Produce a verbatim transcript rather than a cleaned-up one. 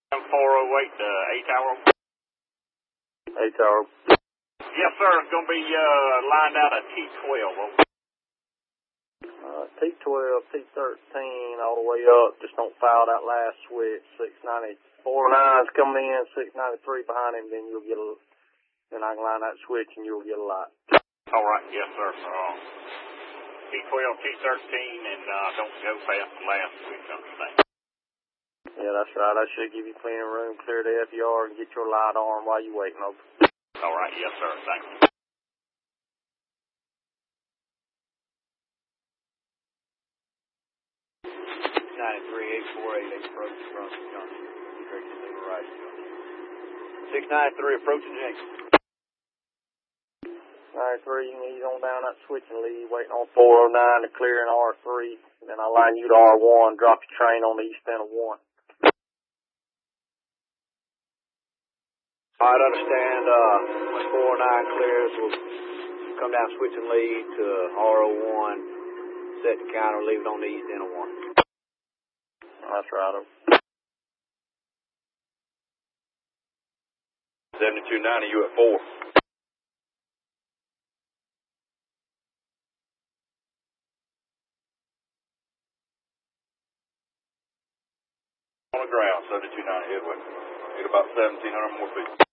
four oh eight to eight tower. eight tower. Yes, sir. It's going to be uh, lined out at T twelve. Uh, T twelve, T thirteen, all the way up. Just don't foul that last switch. six ninety-four nine's coming in, six ninety-three behind him. Then you'll get a, then I can line that switch and you'll get a light. All right. Yes, sir. Uh, T twelve, T thirteen, and uh, don't go past the last switch, understand? Yeah, that's right. I should give you plenty of room, clear the F E R, and get your light on while you waiting. Over. All right. Yes, sir. Thank you. ninety-three, eight four eight, approach from junction. Direction to the right. six ninety-three, approaching junction. ninety-three, you can ease on down that switch and leave, waiting on four oh nine to clear in R three. Then I'll line you to R one, drop your train on the east end of one. All right, understand. Uh, once four oh nine clears, we'll come down switch and lead to R oh one, set the counter, leave it on the east end of one. That's right. seventy-two ninety, you at four. On the ground, seventy-two ninety headway. Need about seventeen hundred more feet.